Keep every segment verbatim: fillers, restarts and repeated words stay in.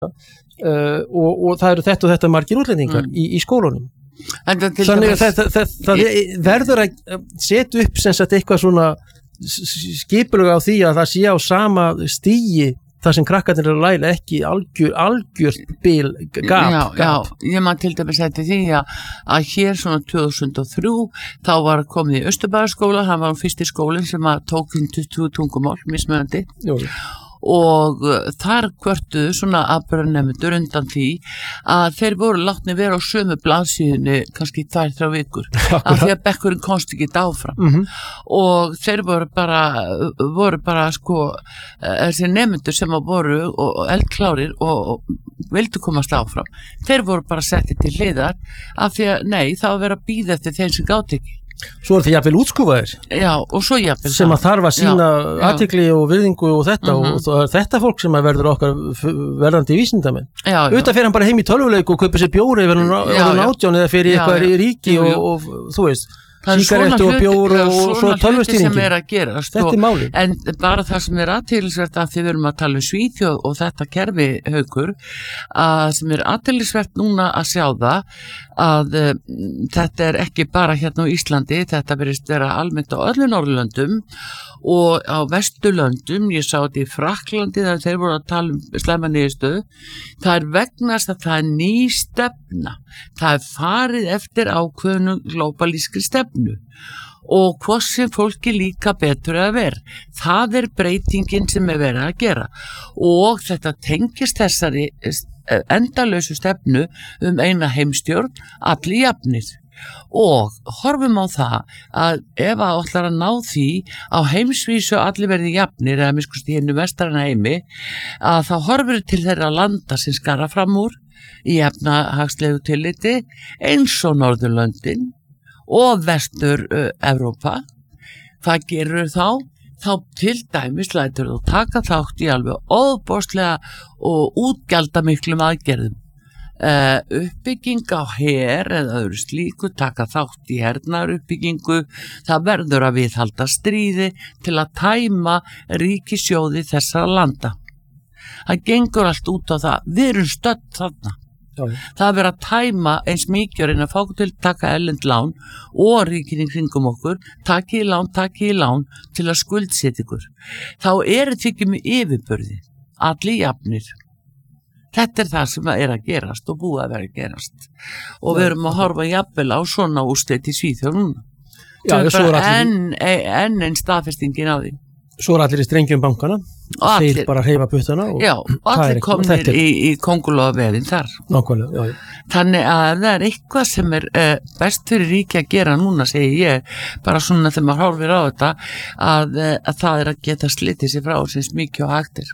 uh, og, og það eru þetta og þetta margir útlendingar mm. í, í skólunum. Þannig að þetta, þetta, það verður að setja upp sem sagt eitthvað svona skipulega á því að það sé á sama stigi það sem krakkarnir eru að læra ekki algjör, algjört bil gap. Já, já, ég maður til dæmis eftir því að, að hér svona tvö þúsund og þrjú þá var komið í Austurbæjarskóla, hann var fyrsti skólinn sem að tók inn tuttugu tungumál, mismunandi. Jú. Og þar kvörtuðu svona afburðanemendur undan því að þeir voru látni vera á sömu blaðsíðunni kannski tvær, þrjár vikur af því að bekkurinn komst ekki áfram mm-hmm. og þeir voru bara voru bara sko þessi nemendur sem voru og eldklárir og, og vildu komast áfram þeir voru bara settið til hliðar af því að nei, það var verið að bíða eftir þeim sem gátt ekki. Svo er það jafnvel útskúfaðir já, og svo jafnvel sem að þarf að sína athygli og virðingu og þetta mm-hmm. og það er þetta fólk sem að verður okkar verðandi vísindamenn auðvitað fyrir hann bara heim í tölvuleik og kaupa sér bjóri yfir átján eða fyrir eitthvað í ríki og, og þú veist sígarettu og bjór og, og svo tölvustýringin þetta er máli en bara það sem er athyglisvert að þið verum að tala um Svíþjóð og þetta kerfi Haukur að sem er athyglisvert núna að sjá það að um, þetta er ekki bara hérna á Íslandi þetta verðist vera almennt á öllum Norðurlöndum og á Vesturlöndum ég sá þetta í Frakklandi þegar þeir voru að tala um slæma niðurstöðu það er vegnast að það er ný stefna það er farið eftir ákveðnu glóbalískri stefnu og hvað sem fólki líka betur að vera það er breytingin sem er verið að gera og þetta tengist þessari endalausu stefnu um eina heimstjórn allir jafnir og horfum á það að ef að ætlar að ná því á heimsvísu allir verði jafnir eða miskusti hennu vestræna heimi að þá horfur til þeirra landa sem skara fram úr í efnahagslegu tilliti eins og Norðurlöndin og vestur uh, Evrópa hvað gerur þá? Þá til dæmis lætur þú taka þátt í alveg óbóðslega og útgjalda miklum aðgerðum Uh, uppbygging á her eða öðru slíku, taka þátt í hernaðar uppbyggingu, það verður að viðhalda stríði til að tæma ríkissjóði þessara landa. Það gengur allt út á það, við erum stödd þarna. Já. Það verður að tæma eins mikið en að fá til að taka erlend lán og ríkin í kringum okkur, taki í lán, taki í lán til að skuldsetja ykkur. Þá er þetta ekki með yfirbörði, allir jafnir. Þetta er það sem er að gerast og búið að vera að gerast og við erum að horfa jafnvel á svona úrslit í Svíþjóð núna. Já, það er enn en, en staðfestingin á því. Svo er allir í strengjum bankana, þeir bara hreyfa puttana og já, og allir komnir í, í kóngulóa veðin þar. Nákvæmlega, já, já. Þannig að það er eitthvað sem er uh, best fyrir ríki að gera núna, segi ég, bara svona þegar maður horfir á þetta, að, uh, að það er að geta slitið sér frá sem mikið og hægtir.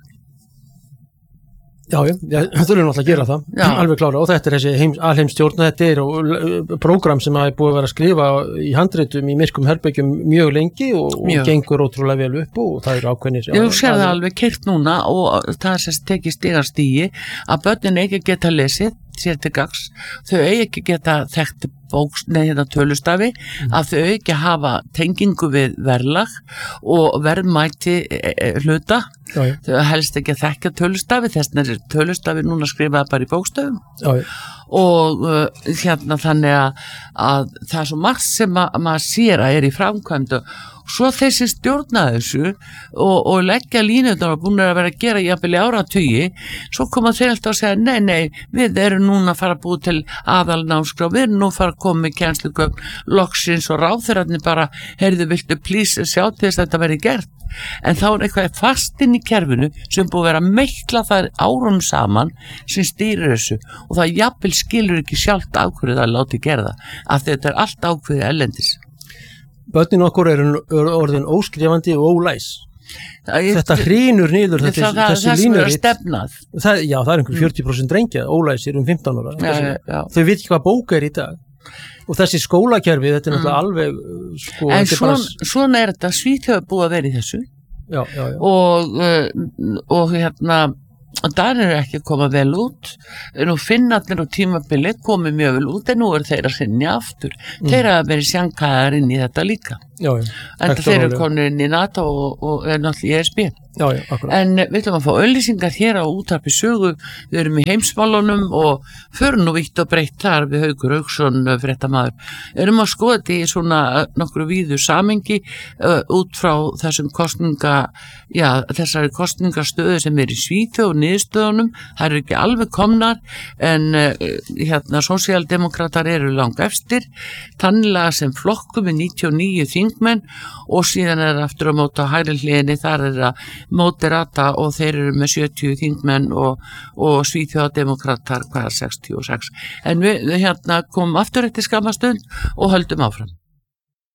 Já, já, það þurfum alltaf að gera það, já. Alveg klára og þetta er þessi heims, alheimstjórn og þetta er og prógram sem er búið að vera að skrifa í handritum í myrkum herbyggjum mjög lengi og, og gengur ótrúlega vel upp og það eru ákveðnir. Ég sér það alveg kert núna og það er sem tekið stigastígi að börnin ekki geta lesið sér til gags, þau eigi ekki geta þekkt bóks, nei þetta tölustafi mm. að þau eigi ekki hafa tengingu við verðlag og verðmæti e, e, hluta já, já. Þau helst ekki að þekka tölustafi þess að tölustafi núna skrifaði bara í bókstöfum já, já. Og uh, hérna þannig að, að það er svo margt sem ma- maður sér að er í framkvæmdu svo þessi stjórna þessu og, og leggja línutnar og búin að vera að gera jafnvel í áratugi svo koma þeir alltaf að segja nei, nei, við erum núna að fara að búið til aðalnámskrá, við erum nú að fara að koma með kennslugögn loksins og ráðherrarnir bara, heyrðu, viltu please sjá til þess að þetta verði gert en þá er eitthvað fast inn í kerfinu sem búið að vera meikla þar árum saman sem stýrir þessu og það jafnvel skilur ekki sjálft ákveðið að láti gera það af þetta er allt ákveðið erlendis. Börnin okkur eru orðin óskrifandi og ólæs. Það, þetta hrýnur niður þessi, það, það, þessi línuritt. Það, já, það er einhver fjörutíu prósent drengja, ólæsir um fimmtán ára. Já, já, já. Þau veit ekki hvað bók er í dag. Og þessi skólakerfi, þetta er náttúrulega mm. alveg... Sko, en svona, bara... svona er þetta, Svíþjóð búið að vera í þessu. Já, já, já. Og, uh, og hérna... Það er ekki að koma vel út nú Finnarnir og tímabili komið mjög vel út en nú er þeir að sinja aftur mm. þeir að verið sjankaðar inn í þetta líka Já, já. En þeir eru konur inn í NATO og, og er náttúrulega í E S B. Já, já, akkurat. En við ætlum að fá auglýsingar hér á Útvarpi Sögu. Við erum í heimsmálunum og förum nú vítt og breytt þar við Haukur Hauksson, fréttamaður. Erum að skoða þetta í svona nokkru víðu samengi uh, út frá þessum kostninga, já, þessari kostningastöðu sem er í Svíþjóð og niðurstöðunum. Það eru ekki alveg komnar en uh, hérna sósíaldemókratar eru langt efstir, þannig sem flokkum með níutíu og níu þingmenn og síðan er aftur á móti á hægri hliðinni, þar er það Moderata og þeir eru með sjötíu þingmenn og, og Svíþjóðademókratar hvaða sextíu og sex. En við hérna komum aftur eftir skamma stund og höldum áfram.